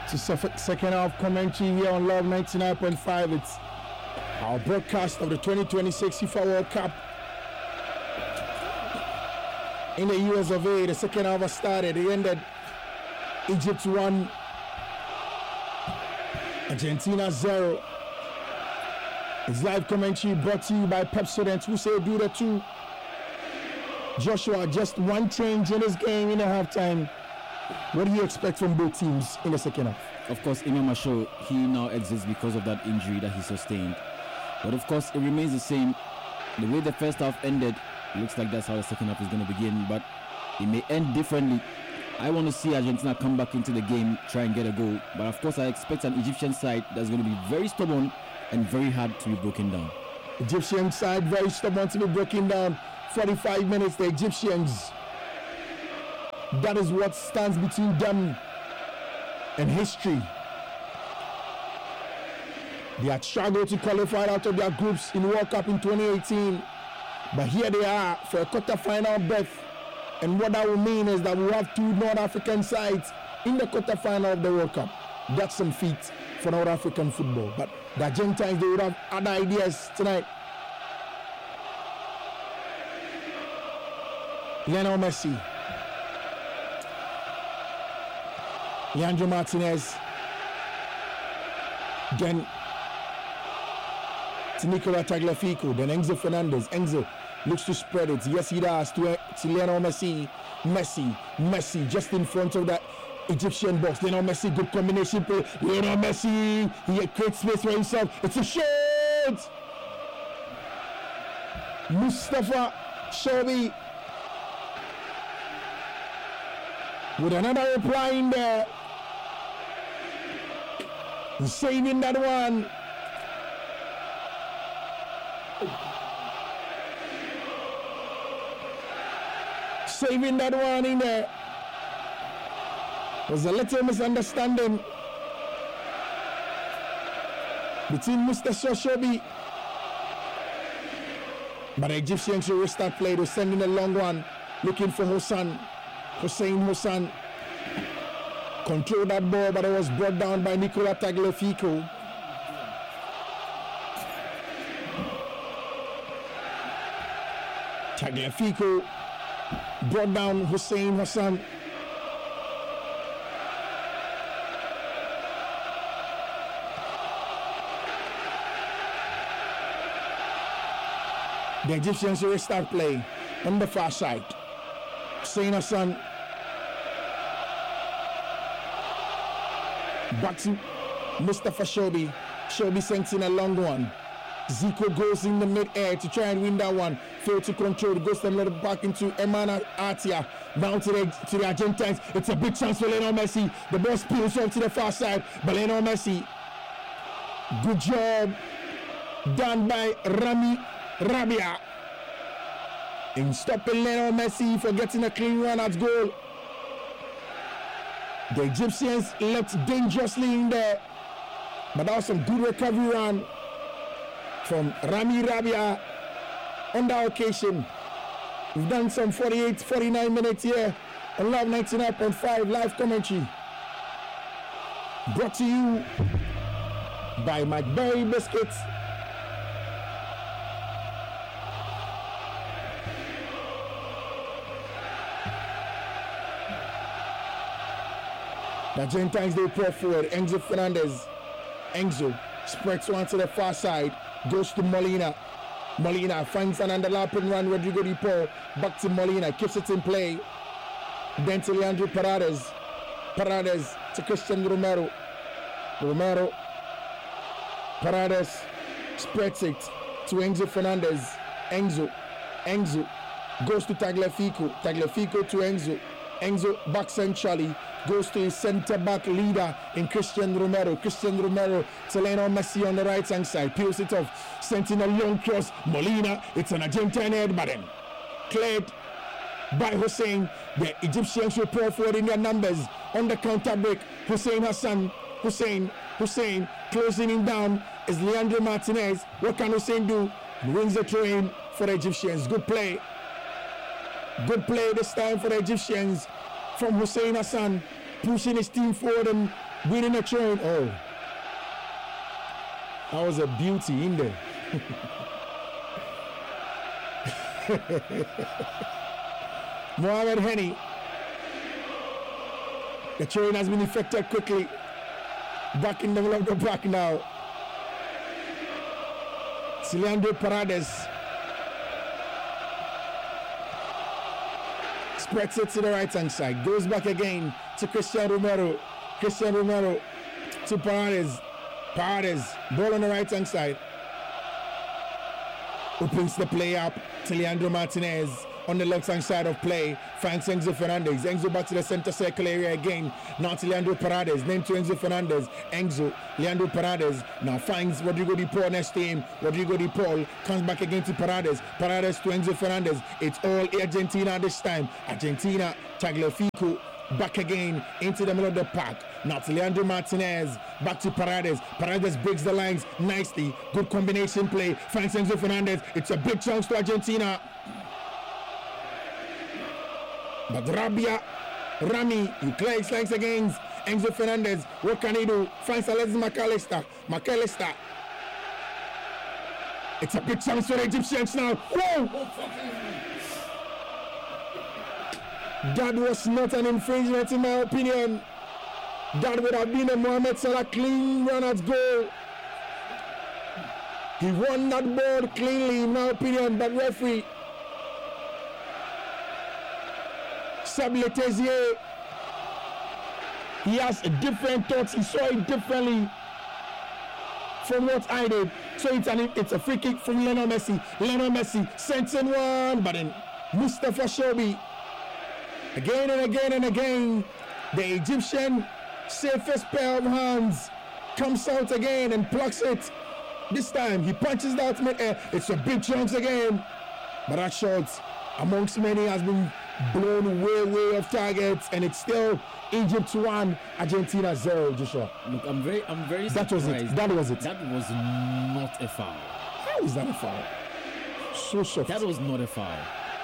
to second half commentary here on Love 99.5. It's our broadcast of the 2026 FIFA World Cup in the US of A. The second half has started. It ended Egypt 1, Argentina 0. It's live commentary brought to you by Pepsodent, who say do the two. Joshua, just one change in this game in the halftime. What do you expect from both teams in the second half? Of course, Imam Asho, he now exits because of that injury that he sustained. But of course, it remains the same. The way the first half ended, it looks like that's how the second half is going to begin. But it may end differently. I want to see Argentina come back into the game, try and get a goal. But of course, I expect an Egyptian side that's going to be very stubborn and very hard to be broken down. Egyptian side very stubborn to be broken down. 45 minutes, the Egyptians. That is what stands between them and history. They had struggled to qualify out of their groups in World Cup in 2018. But here they are for a quarter-final berth. And what that will mean is that we have two North African sides in the quarter-final of the World Cup. That's some feat for North African football. But the Argentines, they would have other ideas tonight. Lionel Messi, Leandro Martinez, then to Nicola Tagliafico, then Enzo Fernandez. Enzo looks to spread it. Yes, he does to Lionel Messi. Messi just in front of that Egyptian box. Lionel Messi, good combination play. Lionel Messi, he creates space for himself. It's a shot. Mustafa Shobi with another reply in there. Saving that one. Saving that one in there. There's a little misunderstanding between Mustafa Shobi. But the Egyptians will restart play. They're sending a long one, looking for Hossein controlled that ball, but it was brought down by Nicola Tagliafico. Tagliafico brought down Hossein. The Egyptians will restart play on the far side. Hossein Hassan back to Mustafa Shobi. Shobi sends in a long one. Zico goes in the mid-air to try and win that one. Failed to control. Goes a little back into Emana Atia. Down to the Argentines. It's a big chance for Lionel Messi. The ball spills off to the far side. But Lionel Messi, good job done by Rami Rabia in stopping Lionel Messi for getting a clean run at goal. The Egyptians left dangerously in there, but that was some good recovery run from Rami Rabia on that occasion. We've done some 49 minutes here on Love 99.5 live commentary. Brought to you by McBerry Biscuits. The Argentines, they pour forward. Enzo Fernandez. Enzo spreads one to the far side. Goes to Molina. Molina finds an underlapping run. Rodrigo Di Paul. Back to Molina. Keeps it in play. Then to Leandro Paredes. Paredes to Christian Romero. Romero. Paredes spreads it to Enzo Fernandez. Enzo goes to Tagliafico. Tagliafico to Enzo. Enzo back centrally. Goes to his centre-back leader in Christian Romero. Christian Romero to Lionel Messi on the right-hand side. Peels it off. Sent in a long cross. Molina. It's an Argentine head, but then cleared by Hossein. The Egyptians will pour forward in their numbers on the counter-break. Hossein Hassan. Hossein closing him down is Leandro Martinez. What can Hossein do? Wins the throw-in for the Egyptians. Good play this time for the Egyptians from Hossein Hassan, pushing his team forward and winning a train. Oh, that was a beauty in there. Mohamed Henny. The train has been effected quickly. Back in the middle of the park now. Leandro Paredes spreads it to the right hand side. Goes back again to Christian Romero. Christian Romero to Paredes. Paredes, ball on the right hand side. Opens the play up to Leandro Martinez on the left hand side of play. Finds Enzo Fernandez. Enzo back to the center circle area again. Now to Leandro Paredes. Then to Enzo Fernandez. Enzo, Leandro Paredes. Now finds Rodrigo Di Paul next to him. Rodrigo Di Paul comes back again to Paredes. Paredes to Enzo Fernandez. It's all Argentina this time. Argentina, Tagliafico. Back again into the middle of the park. Now to Leandro Martinez. Back to Paredes. Paredes breaks the lines nicely. Good combination play. Finds Enzo Fernandez. It's a big chance to Argentina. But Rami, he clears lines against Enzo Fernandez. What can he do? Finds Alexis McAllister. McAllister. It's a big chance for the Egyptians now. Whoa! That was not an infringement in my opinion. That would have been a Mohamed Salah clean run at goal. He won that ball cleanly in my opinion, but referee Seb Letizia, he has different thoughts. He saw it differently from what I did. So it's a free kick from Lionel Messi. Lionel Messi sends in one, but then Mustafa Shobi again and again and again. The Egyptian safest pair of hands comes out again and plucks it. This time he punches the ultimate air. It's a big chance again, but that shot amongst many has been blown way off targets, and it's still Egypt 1, Argentina 0. Joshua, look, I'm very that was it. That was it. That was not a foul. How is that a foul? So soft. That was not a foul.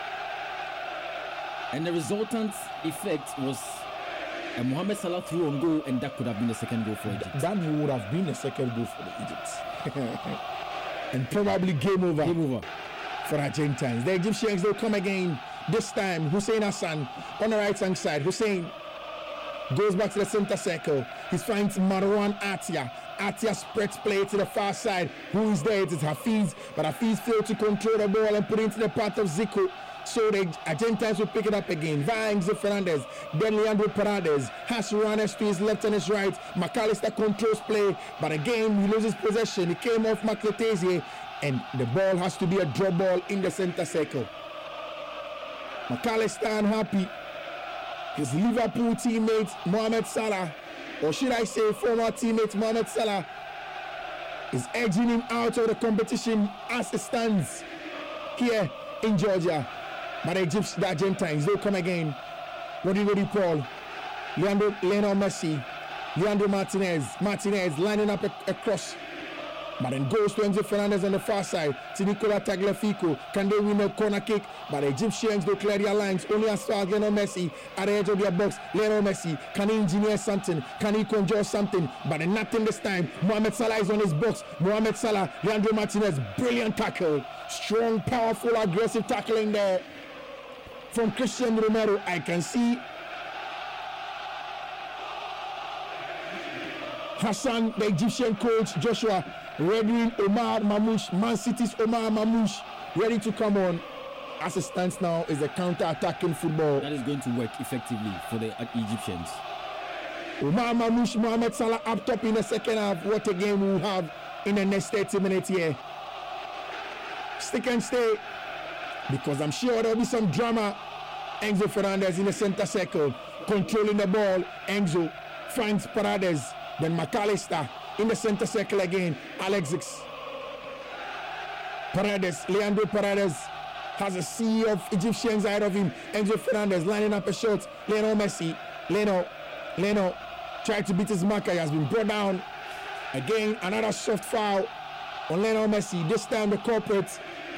And the resultant effect was a Mohamed Salah through on goal, and that could have been the second goal for Egypt. That would have been the second goal for the Egypt. And probably game over. Game over for Argentines. The Egyptians will come again. This time, Hussein Hassan on the right hand side. Hussein goes back to the center circle. He finds Marwan Atia. Atia spreads play to the far side. Who is there? It is Hafiz. But Hafiz failed to control the ball and put it into the path of Zico. So the Argentines will pick it up again. Via Enzo Fernandez. Then Leandro Paredes has runners to his left and his right. McAllister controls play. But again, he loses possession. He came off Makletese. And the ball has to be a drop ball in the center circle. McAllister unhappy. His Liverpool teammate Mohamed Salah, or should I say former teammate Mohamed Salah, is edging him out of the competition as it stands here in Georgia. But the Argentines, they'll come again. Rodrigo Di Paul, Lionel Messi, Leandro Martinez lining up across. But then goes to Enzo Fernandez on the far side to Nicola Tagliafico. Can they win a corner kick? But the Egyptians don't clear their lines only as far as Lionel Messi at the edge of their box. Lionel Messi, can he engineer something? Can he conjure something? But then nothing this time. Mohamed Salah is on his box. Mohamed Salah, Leandro Martinez, brilliant tackle. Strong, powerful, aggressive tackling there from Christian Romero. I can see Hassan, the Egyptian coach, Joshua, ready Omar Mamouche, Man City's Omar Mamouche, ready to come on. As it stands now, is a counter-attacking football. That is going to work effectively for the Egyptians. Omar Mamouche, Mohamed Salah up top in the second half. What a game we'll have in the next 30 minutes here. Stick and stay, because I'm sure there'll be some drama. Enzo Fernandez in the center circle, controlling the ball. Enzo finds Paredes, then McAllister in the center circle again. Alexis Paredes, Leandro Paredes has a sea of Egyptians ahead of him. Enzo Fernandez lining up a shot. Lionel Messi, Leno tried to beat his marker. He has been brought down. Again, another soft foul on Lionel Messi. This time the culprit,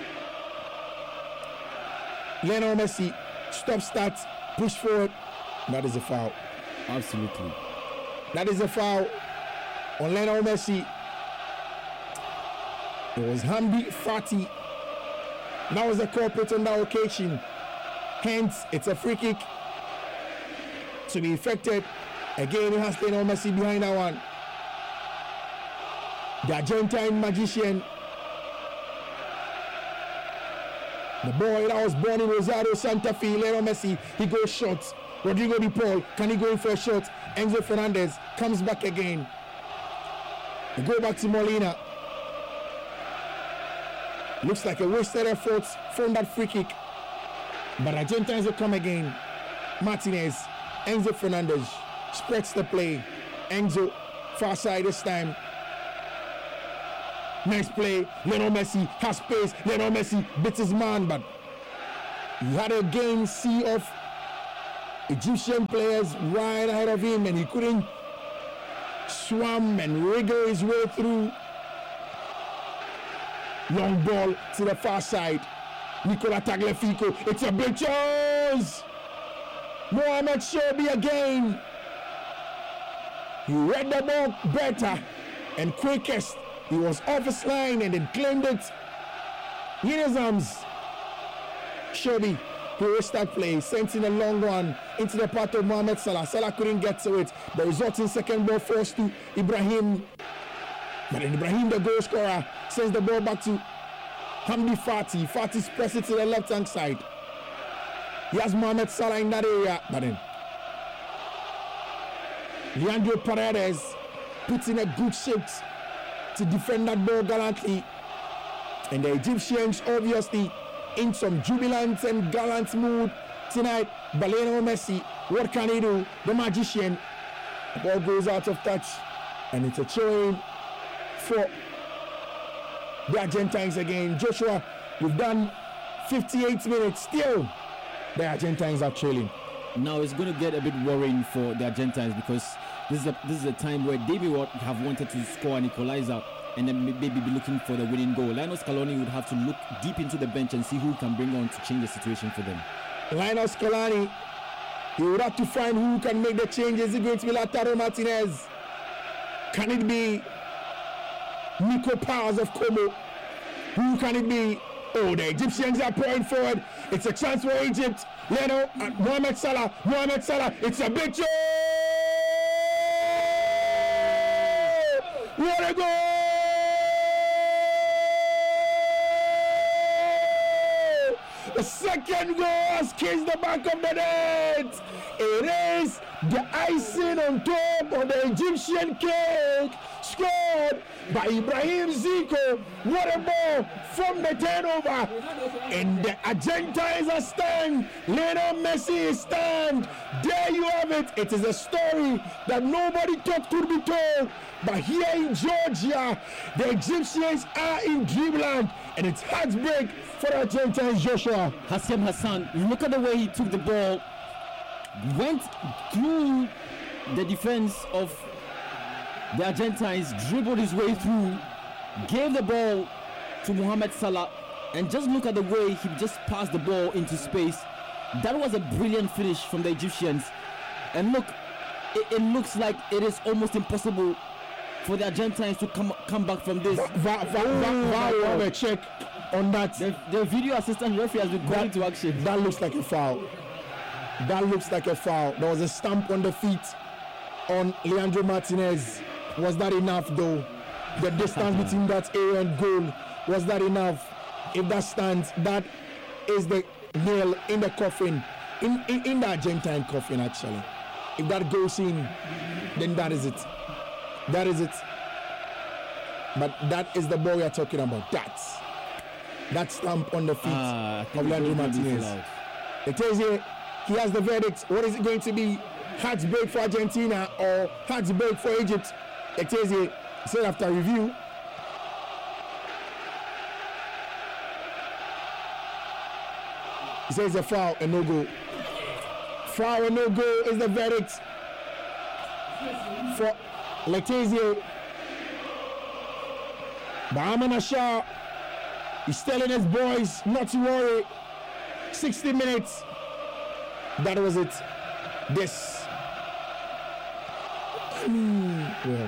Lionel Messi, stop, start, push forward. That is a foul. Absolutely. That is a foul on Lionel Messi. It was Hamdi Fati. That was the culprit on that occasion. Hence, it's a free kick to be effected. Again, it has Lionel Messi behind that one. The Argentine magician. The boy that was born in Rosario, Santa Fe, Lionel Messi, he goes short. Rodrigo De Paul, can he go in for a shot? Enzo Fernandez comes back again. They go back to Molina. Looks like a wasted effort from that free kick. But Argentines will come again. Martinez, Enzo Fernandez spreads the play. Enzo, far side this time. Nice play. Lionel Messi has space. Lionel Messi beats his man, but he had a game sea of Egyptian players right ahead of him, and he couldn't swim and wriggle his way through. Long ball to the far side. Nicola Tagliafico. It's a big chance. Mohamed Shobi again. He read the ball better and quickest. He was off his line and then claimed it in his arms. Shobi, he raced that play, sent in a long one into the path of Mohamed Salah. Salah couldn't get to it. The resulting second ball falls to Ibrahim. But then Ibrahim, the goal scorer, sends the ball back to Hamdi Fati. Fati presses it to the left-hand side. He has Mohamed Salah in that area. But then Leandro Paredes puts in a good shape to defend that ball gallantly. And the Egyptians obviously in some jubilant and gallant mood tonight. But Lionel Messi, what can he do? The magician. The ball goes out of touch. And it's a throw-in for the Argentines again. Joshua, we've done 58 minutes. Still, the Argentines are trailing. Now it's going to get a bit worrying for the Argentines because this is a time where they would have wanted to score an equalizer and then maybe be looking for the winning goal. Lionel Scaloni would have to look deep into the bench and see who can bring on to change the situation for them. Lionel Scaloni, he would have to find who can make the changes. Is it going to be Lautaro Martinez? Can it be Nico Powers of Como? Who can it be? Oh, the Egyptians are pouring forward. It's a chance for Egypt. Leno and Mohamed Salah. Mohamed Salah. It's a big goal. What a goal! The second goal has kissed the back of the net. It is the icing on top of the Egyptian cake, scored by Ibrahim Zico. What a ball from the turnover. And the Argentines are stand. Lionel Messi is stand. There you have it. It is a story that nobody thought could be told. But here in Georgia, the Egyptians are in dreamland. And it's heartbreak for the Argentines, Joshua. Hassan Hassan, look at the way he took the ball. Went through the defense of the Argentines, dribbled his way through, gave the ball to Mohamed Salah, and just look at the way he just passed the ball into space. That was a brilliant finish from the Egyptians. And look, it looks like it is almost impossible for the Argentines to come back from this. Have a check on that. The video assistant referee has been called into action. That looks like a foul. That looks like a foul. There was a stamp on the feet on Leandro Martinez. Was that enough though? The distance between that area and goal, was that enough? If that stands, that is the nail in the coffin, in the Argentine coffin actually. If that goes in, then that is it. That is it. But that is the ball we are talking about. That stamp on the feet of Leandro Martinez. It tells you he has the verdict. What is it going to be? Heartbreak for Argentina or heartbreak for Egypt? It tells you, said after review. He says a foul and no goal. Foul and no goal is the verdict for Letizia. Bahama Nashar is telling his boys not to worry. 60 minutes. That was it. This Well.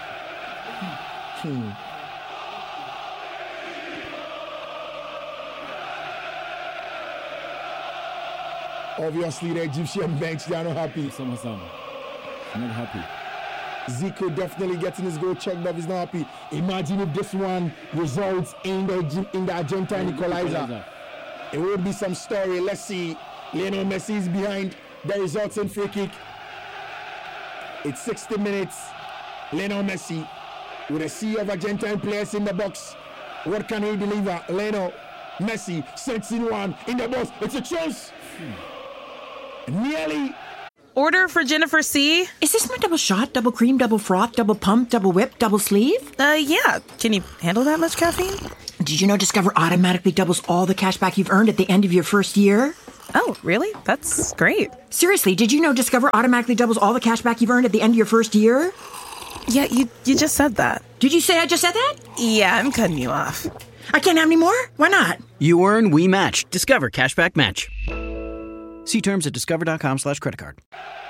Obviously, the Egyptian bench, they are not happy. Some not happy. Zico definitely getting his goal checked off. He's not happy. Imagine if this one results in the Argentine equalizer. It would be some story. Let's see. Lionel Messi is behind the resulting free kick. It's 60 minutes. Lionel Messi with a sea of Argentine players in the box. What can he deliver? Lionel Messi sends in one in the box. It's a chance. Nearly. Order for Jennifer C. Is this my double shot, double cream, double froth, double pump, double whip, double sleeve? Yeah. Can you handle that much caffeine? Did you know Discover automatically doubles all the cash back you've earned at the end of your first year? Oh, really? That's great. Seriously, did you know Discover automatically doubles all the cash back you've earned at the end of your first year? Yeah, you just said that. Did you say I just said that? Yeah, I'm cutting you off. I can't have any more? Why not? You earn, we match. Discover Cashback Match. See terms at discover.com/creditcard.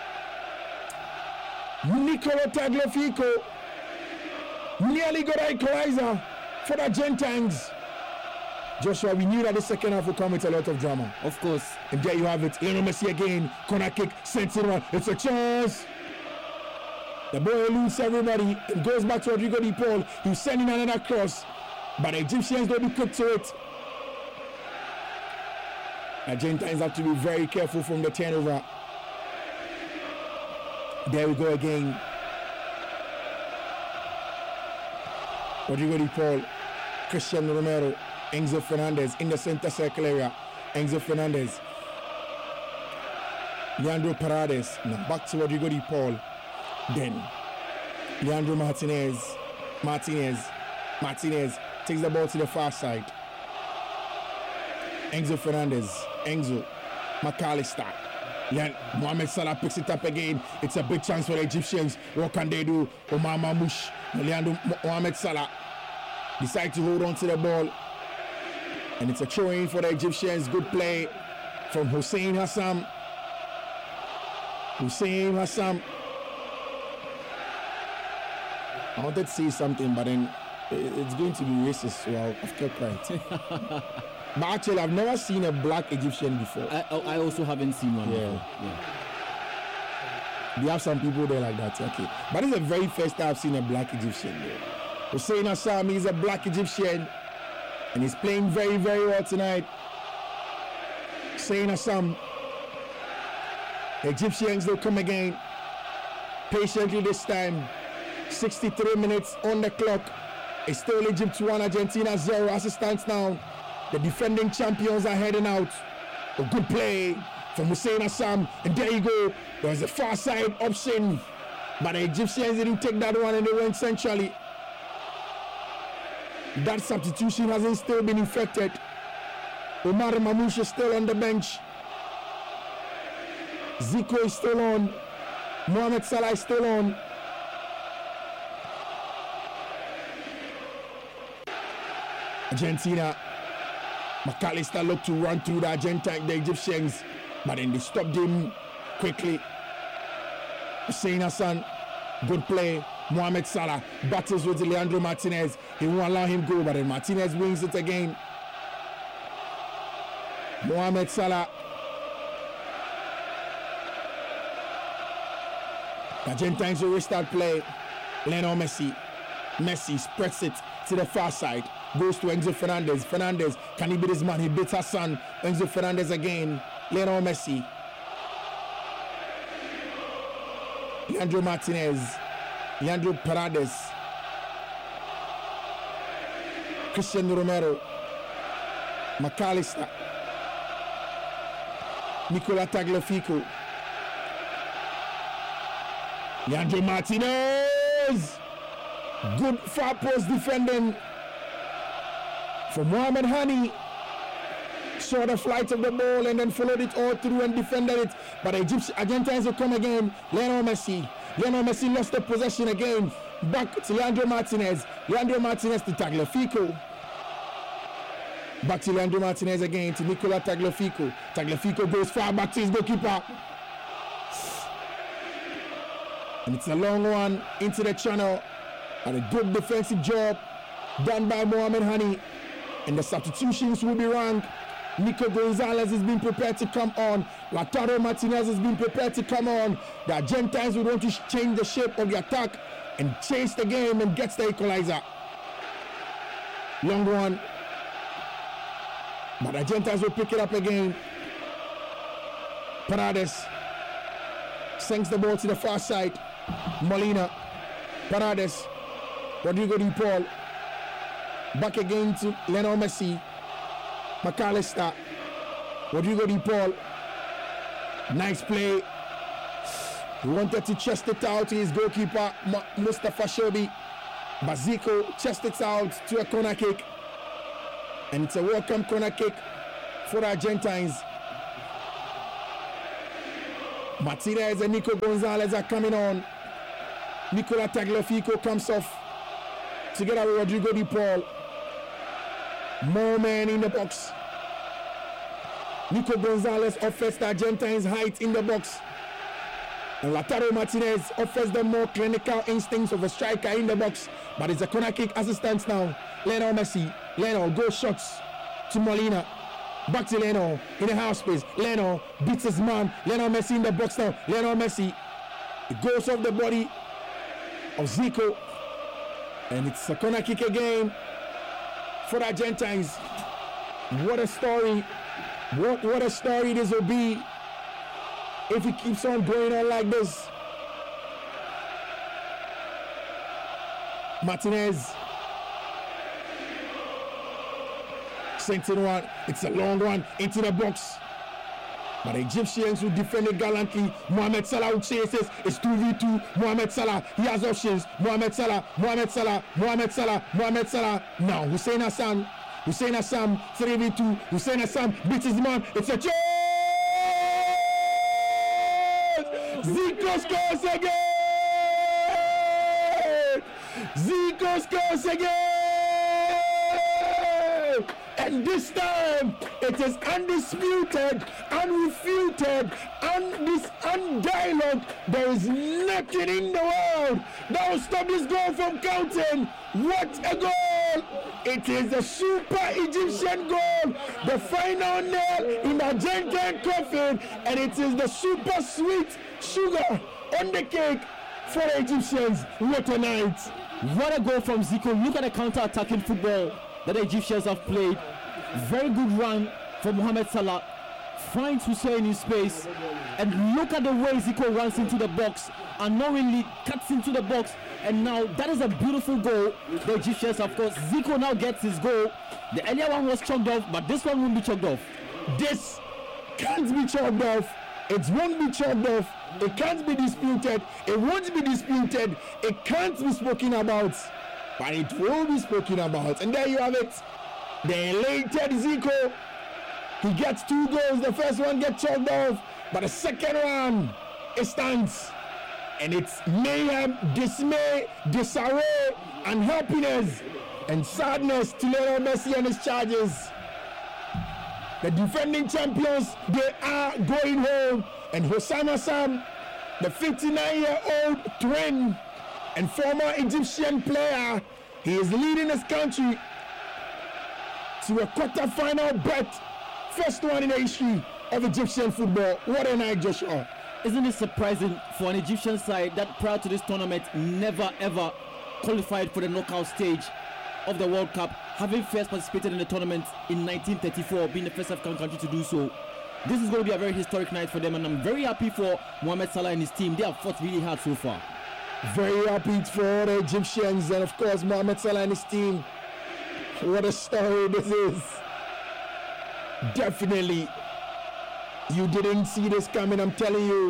Nicola Tagliafico nearly got an equalizer for the Argentines. Joshua, we knew that the second half would come with a lot of drama. Of course. And there you have it. Lionel Messi again. Corner kick. Sends in one. It's a chance. The ball eludes everybody. It goes back to Rodrigo De Paul. He's sending another cross. But the Egyptians don't be quick to it. Argentines have to be very careful from the turnover. There we go again. Rodrigo De Paul, Cristiano Romero, Enzo Fernandez in the center circle area. Enzo Fernandez. Leandro Paredes. Now back to Rodrigo De Paul. Then Leandro Martinez. Martinez takes the ball to the far side. Enzo Fernandez. Enzo. McAllister. Mohamed Salah picks it up again. It's a big chance for the Egyptians. What can they do? Omar Mamouche. Mohamed Salah decide to hold on to the ball. And it's a throw-in for the Egyptians. Good play from Hussein Hassam. I wanted to say something, but then it's going to be racist, so I've kept quiet. But actually, I've never seen a black Egyptian before. I also haven't seen one before. Yeah. We have some people there like that, okay. But it's the very first time I've seen a black Egyptian there. Hussein Hassam is a black Egyptian, and he's playing very, very well tonight. Hussein Hassam. The Egyptians will come again. Patiently this time. 63 minutes on the clock. It's still Egypt 1, Argentina 0 as it stands now. The defending champions are heading out. A good play from Hussein Hassam. And there you go. There's a far side option. But the Egyptians didn't take that one and they went centrally. That substitution hasn't still been effected. Omar Mamouche is still on the bench. Zico is still on. Mohamed Salah is still on. Argentina. McAllister looked to run through the Egyptians, but then they stopped him quickly. Hussein Hassan, good play. Mohamed Salah battles with Leandro Martinez. He won't allow him go, but then Martinez wins it again. Mohamed Salah. The Argentines will restart play. Lionel Messi. Messi spreads it to the far side. Goes to Enzo Fernandez. Fernandez, can he beat his man? He beats Hassan. Enzo Fernandez again. Lionel Messi. Leandro Martinez. Leandro Paredes. Cristiano Romero. McAllister. Nicola Tagliafico. Leandro Martinez. Good far post defending from Mohamed Hani. Saw the flight of the ball and then followed it all through and defended it. But the Argentines will come again. Lionel Messi. Lionel Messi lost the possession again. Back to Leandro Martinez. Leandro Martinez to Tagliafico. Back to Leandro Martinez again to Nicola Tagliafico. Tagliafico goes far back to his goalkeeper. And it's a long one into the channel. And a good defensive job done by Mohamed Hani. And the substitutions will be ranked. Nico Gonzalez has been prepared to come on. Lautaro Martinez has been prepared to come on. The Argentines will want to change the shape of the attack and chase the game and gets the equalizer. Long one. But the Argentines will pick it up again. Paredes sends the ball to the far side. Molina. Paredes. Rodrigo De Paul. Back again to Lionel Messi. McAllister. Rodrigo De Paul. Nice play. He wanted to chest it out to his goalkeeper, Mustafa Shobi. Zico chest it out to a corner kick. And it's a welcome corner kick for the Argentines. Martinez and Nico Gonzalez are coming on. Nicola Tagliafico comes off together with Rodrigo De Paul. More men in the box. Nico Gonzalez offers the Argentines height in the box. And Lautaro Martinez offers them more clinical instincts of a striker in the box. But it's a corner kick as it stands now. Lionel Messi. Lionel goes shots to Molina. Back to Lionel in the half space. Lionel beats his man. Lionel Messi in the box now. Lionel Messi. It goes off the body of Zico. And it's a corner kick again for the Argentines. What a story. What a story this will be if it keeps on going on like this. Martinez. Sent in one. It's a long one into the box. But the Egyptians will defend it gallantly. Mohamed Salah who chases. It's 2v2. Mohamed Salah. He has options. Mohamed Salah. Mohamed Salah. Mohamed Salah. Mohamed Salah. Now Hussein Hassan. Hussein Hassan. 3v2. Hussein Hassan beats his man. It's a chance. Zico scores again. Zico scores again. And this time, it is undisputed, unrefuted, undialogued. There is nothing in the world that will stop this goal from counting. What a goal! It is a super Egyptian goal, the final nail in the Argentine coffin, and it is the super sweet sugar on the cake for the Egyptians. What a night! What a goal from Zico. Look at the counter-attacking football that the Egyptians have played. Very good run from Mohamed Salah. Finds Hussein in space. And look at the way Zico runs into the box. Unknowingly cuts into the box. And now that is a beautiful goal. The Egyptians, of course. Zico now gets his goal. The earlier one was chalked off, but this one won't be chalked off. This can't be chalked off. It won't be chalked off. It can't be disputed. It won't be disputed. It can't be spoken about. But it will be spoken about. And there you have it. The elated Zico. He gets 2 goals. The first one gets chalked off. But the second one, it stands. And it's mayhem, dismay, disarray, unhappiness, and sadness to Lionel Messi and his charges. The defending champions, they are going home. And Hosam Hassan, the 59-year-old twin and former Egyptian player, he is leading his country to a quarter-final bet. First one in the history of Egyptian football. What a night, Joshua. Isn't it surprising for an Egyptian side that prior to this tournament never ever qualified for the knockout stage of the World Cup, having first participated in the tournament in 1934, being the first African country to do so? This is going to be a very historic night for them, and I'm very happy for Mohamed Salah and his team. They have fought really hard so far. Very happy for the Egyptians and, of course, Mohamed Salah and his team. What a story this is. Definitely. You didn't see this coming, I'm telling you.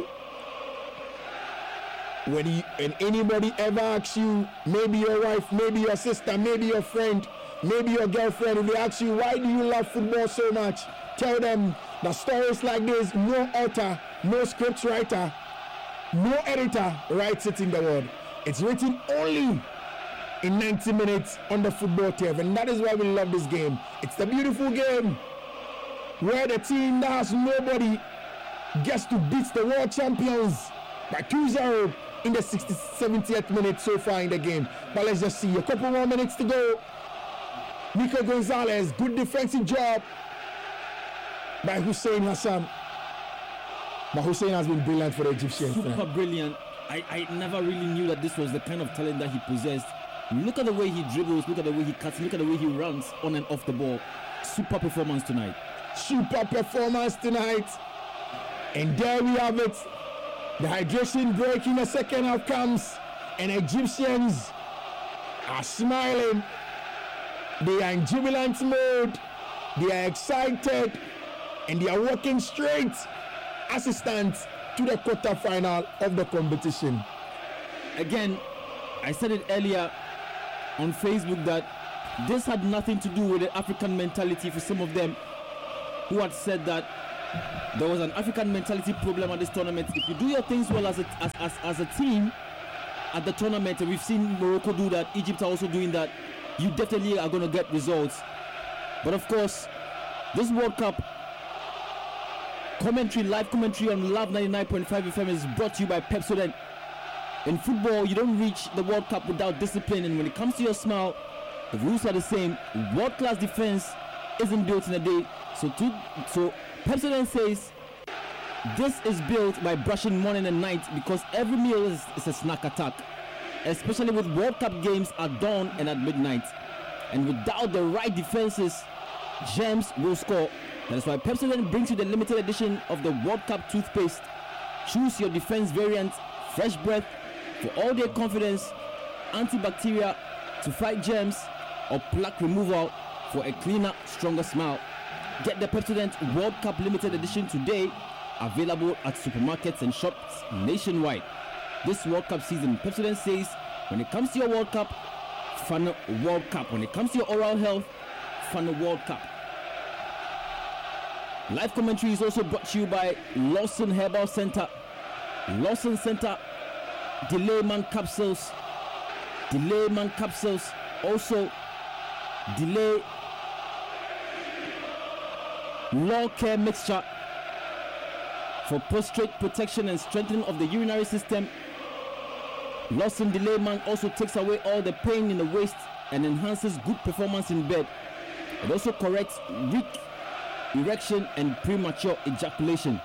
When anybody ever asks you, maybe your wife, maybe your sister, maybe your friend, maybe your girlfriend, if they ask you, why do you love football so much? Tell them that stories like this, no author, no script writer, no editor writes it in the world. It's written only in 90 minutes on the football turf, and that is why we love this game. It's the beautiful game where the team that has nobody gets to beat the world champions by 2-0 in the 70th minute so far in the game. But let's just see. A couple more minutes to go. Nico Gonzalez, good defensive job by Hussein Hassan. But Hussein has been brilliant for the Egyptians. Super brilliant. I never really knew that this was the kind of talent that he possessed. Look at the way he dribbles, look at the way he cuts, look at the way he runs on and off the ball. Super performance tonight. Super performance tonight. And there we have it. The hydration break in the second half comes, and Egyptians are smiling. They are in jubilant mode. They are excited, and they are walking straight as it stands to the quarter-final of the competition. Again, I said it earlier on Facebook that this had nothing to do with the African mentality for some of them who had said that there was an African mentality problem at this tournament. If you do your things well as a team at the tournament, and we've seen Morocco do that, Egypt are also doing that, you definitely are going to get results. But of course, this World Cup live commentary on Love 99.5 FM is brought to you by Pepsodent. In football, you don't reach the World Cup without discipline, and when it comes to your smile, the rules are the same. World-class defense isn't built in a day. So Pepsodent says this is built by brushing morning and night, because every meal is a snack attack, especially with World Cup games at dawn and at midnight. And without the right defenses, gems will score. That is why Pepsodent brings you the limited edition of the World Cup toothpaste. Choose your defense variant, fresh breath for all day confidence, antibacterial to fight germs, or plaque removal for a cleaner, stronger smile. Get the Pepsodent World Cup limited edition today, available at supermarkets and shops nationwide. This World Cup season, Pepsodent says, when it comes to your World Cup, fun World Cup. When it comes to your oral health, fun World Cup. Live commentary is also brought to you by Lawson Herbal Center. Lawson Center, Delay-Man capsules. Delay-Man capsules. Also, Delay Law Care Mixture for prostate protection and strengthening of the urinary system. Lawson Delay-Man also takes away all the pain in the waist and enhances good performance in bed. It also corrects weak erection and premature ejaculation.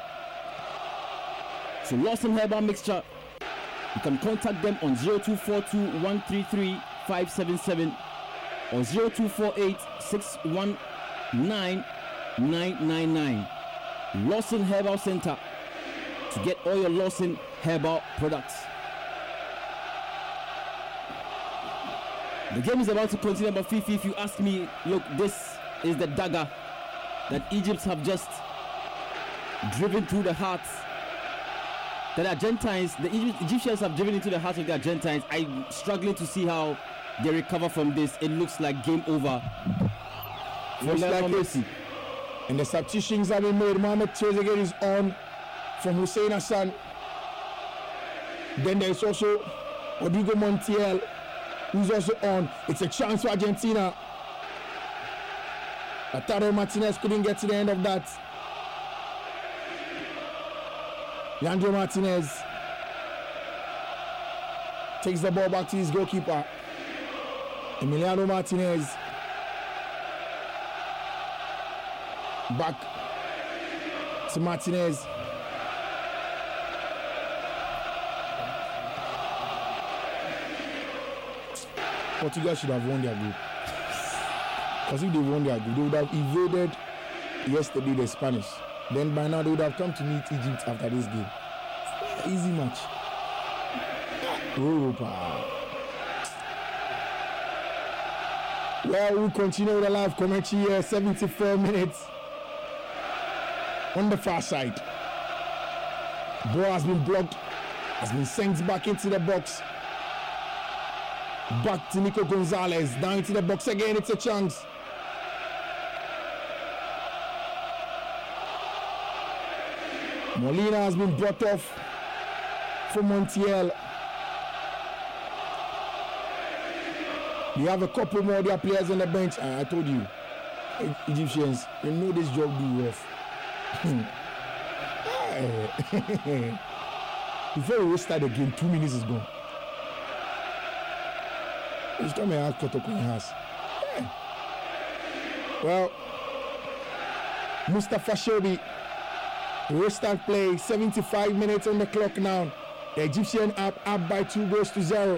So Lawson Herbal Mixture, you can contact them on 0242 133 577 or 0248 619 999. Lawson Herbal Center to get all your Lawson Herbal products. The game is about to continue, but Fifi, if you ask me, look, this is the dagger that Egypt have just driven through the hearts. The Egyptians have driven into the hearts of the Argentines. I'm struggling to see how they recover from this. It looks like game over for Lionel Messi. And the substitutions have been made. Mohamed Trezeguet is on from Hussein Hassan. Then there's also Rodrigo Montiel, who's also on. It's a chance for Argentina. Lautaro Martinez couldn't get to the end of that. Leandro Martinez takes the ball back to his goalkeeper. Emiliano Martinez. Back to Martinez. Portugal should have won their group. Because if they won their group, they would have evaded yesterday the Spanish. Then by now they would have come to meet Egypt after this game. Easy match. Europa. Well, we'll continue with the live commentary here. 74 minutes. On the far side. Ball has been blocked. Has been sent back into the box. Back to Nico Gonzalez. Down into the box again. It's a chance. Molina has been brought off for Montiel. You have a couple more of their players on the bench. I told you, Egyptians, you know this job do rough. Before we restart the game, 2 minutes is gone. He's coming out Kotoko has. Yeah. Well, Mustafa Shobi, restart play, 75 minutes on the clock now. The Egyptian up by 2-0.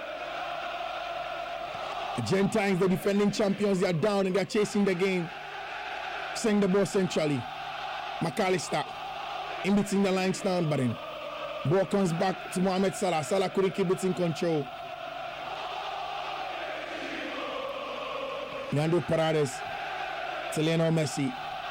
The Argentines, the defending champions, they are down and they are chasing the game. Send the ball centrally. McAllister in between the lines now, but then ball comes back to Mohamed Salah. Salah couldn't keep it in control. Leandro Paredes to Lionel Messi.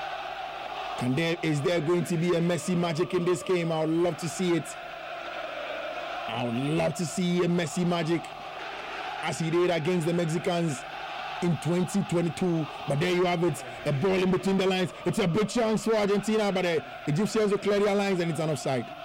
Is there going to be a Messi magic in this game? I would love to see it. I would love to see a Messi magic as he did against the Mexicans in 2022. But there you have it, a ball in between the lines. It's a big chance for Argentina, but the Egyptians will clear their lines and it's an offside.